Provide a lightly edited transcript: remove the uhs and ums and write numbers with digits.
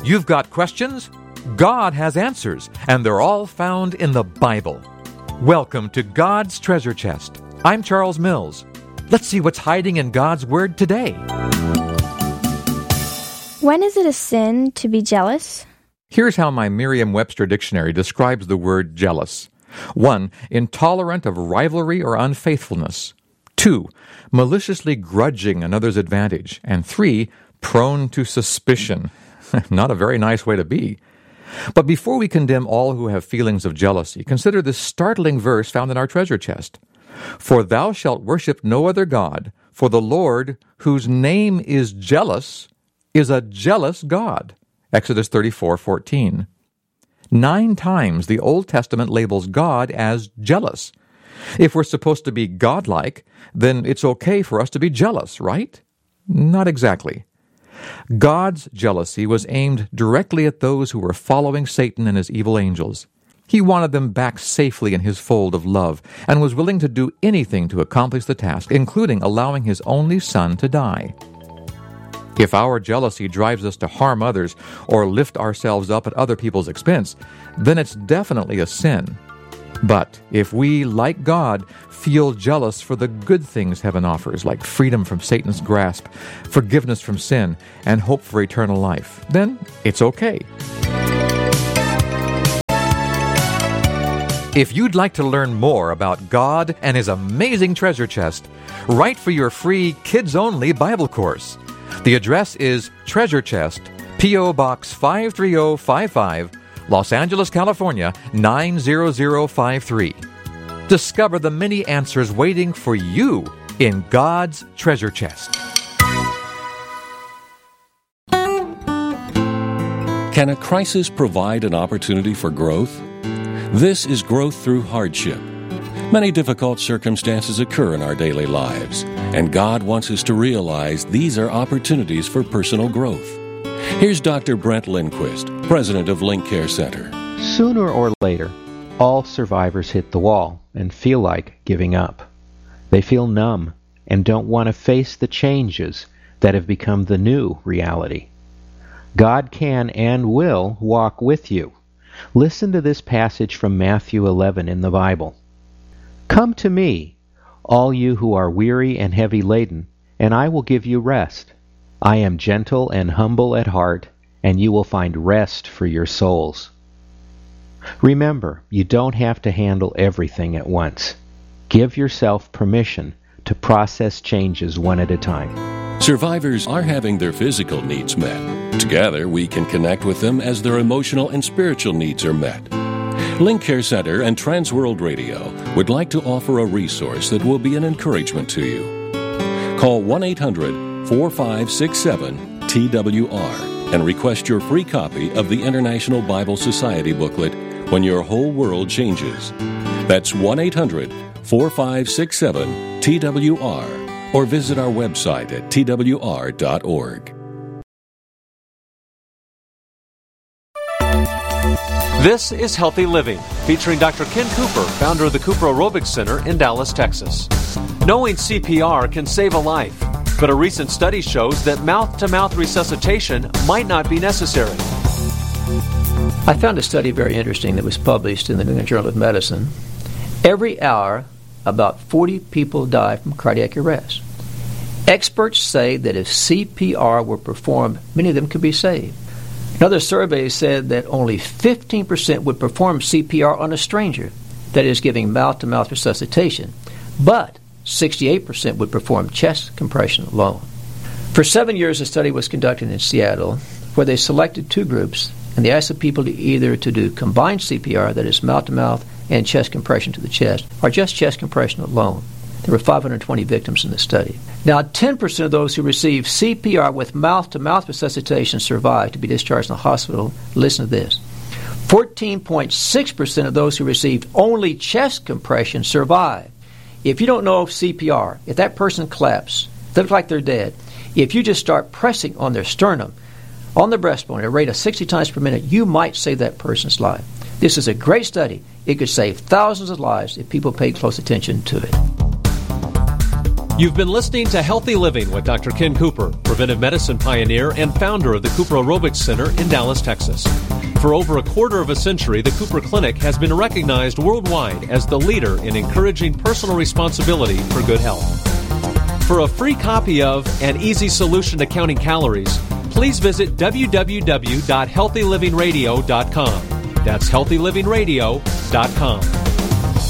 You've got questions? God has answers, and they're all found in the Bible. Welcome to God's Treasure Chest. I'm Charles Mills. Let's see what's hiding in God's Word today. When is it a sin to be jealous? Here's how my Merriam-Webster dictionary describes the word jealous. 1. Intolerant of rivalry or unfaithfulness. 2. Maliciously grudging another's advantage. And 3. Prone to suspicion. Not a very nice way to be. But before we condemn all who have feelings of jealousy, consider this startling verse found in our treasure chest. For thou shalt worship no other God, for the Lord, whose name is jealous, is a jealous God. Exodus 34:14. 9 times the Old Testament labels God as jealous. If we're supposed to be godlike, then it's okay for us to be jealous, right? Not exactly. God's jealousy was aimed directly at those who were following Satan and his evil angels. He wanted them back safely in his fold of love and was willing to do anything to accomplish the task, including allowing his only son to die. If our jealousy drives us to harm others or lift ourselves up at other people's expense, then it's definitely a sin. But if we, like God, feel jealous for the good things heaven offers, like freedom from Satan's grasp, forgiveness from sin, and hope for eternal life, then it's okay. If you'd like to learn more about God and His amazing treasure chest, write for your free kids-only Bible course. The address is Treasure Chest, P.O. Box 53055, Los Angeles, California, 90053. Discover the many answers waiting for you in God's treasure chest. Can a crisis provide an opportunity for growth? This is growth through hardship. Many difficult circumstances occur in our daily lives, and God wants us to realize these are opportunities for personal growth. Here's Dr. Brent Lindquist, president of Link Care Center. Sooner or later, all survivors hit the wall and feel like giving up. They feel numb and don't want to face the changes that have become the new reality. God can and will walk with you. Listen to this passage from Matthew 11 in the Bible. Come to me, all you who are weary and heavy laden, and I will give you rest. I am gentle and humble at heart, and you will find rest for your souls. Remember, you don't have to handle everything at once. Give yourself permission to process changes one at a time. Survivors are having their physical needs met. Together, we can connect with them as their emotional and spiritual needs are met. Link Care Center and Transworld Radio would like to offer a resource that will be an encouragement to you. Call 1-800-4567-TWR and request your free copy of the International Bible Society booklet, When Your Whole World Changes. That's 1-800-4567-TWR, or visit our website at twr.org. This is Healthy Living, featuring Dr. Ken Cooper, founder of the Cooper Aerobics Center in Dallas, Texas. Knowing CPR can save a life, but a recent study shows that mouth-to-mouth resuscitation might not be necessary. I found a study very interesting that was published in the New England Journal of Medicine. Every hour, about 40 people die from cardiac arrest. Experts say that if CPR were performed, many of them could be saved. Another survey said that only 15% would perform CPR on a stranger, that is, giving mouth-to-mouth resuscitation, but 68% would perform chest compression alone. For 7 years, a study was conducted in Seattle where they selected 2 groups, and they asked the people to either to do combined CPR, that is, mouth-to-mouth and chest compression to the chest, or just chest compression alone. There were 520 victims in the study. Now, 10% of those who received CPR with mouth-to-mouth resuscitation survived to be discharged in the hospital. Listen to this. 14.6% of those who received only chest compression survived. If you don't know CPR, if that person collapses, they look like they're dead, if you just start pressing on their sternum, on the breastbone at a rate of 60 times per minute, you might save that person's life. This is a great study. It could save thousands of lives if people paid close attention to it. You've been listening to Healthy Living with Dr. Ken Cooper, preventive medicine pioneer and founder of the Cooper Aerobics Center in Dallas, Texas. For over a quarter of a century, the Cooper Clinic has been recognized worldwide as the leader in encouraging personal responsibility for good health. For a free copy of An Easy Solution to Counting Calories, please visit www.healthylivingradio.com. That's healthylivingradio.com.